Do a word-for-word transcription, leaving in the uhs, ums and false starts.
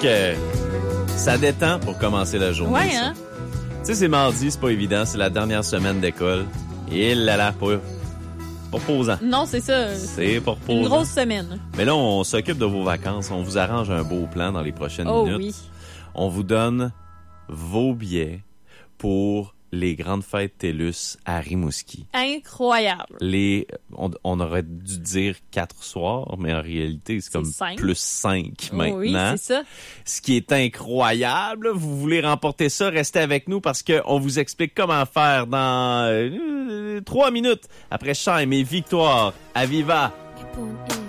que ça détend pour commencer la journée. Ouais, ça. hein? Tu sais, c'est mardi, c'est pas évident, c'est la dernière semaine d'école. Et là là, pas, pas posant. Non, c'est ça. C'est pas Une posant. grosse semaine. Mais là, on s'occupe de vos vacances. On vous arrange un beau plan dans les prochaines Oh minutes. oui. On vous donne vos billets pour les grandes fêtes TELUS à Rimouski. Incroyable. Les, on, on aurait dû dire quatre soirs, mais en réalité, c'est comme cinq. plus cinq Oh maintenant. oui, c'est ça. Ce qui est incroyable. Vous voulez remporter ça, restez avec nous parce qu'on vous explique comment faire dans euh, trois minutes après Shime et Victoire. Aviva!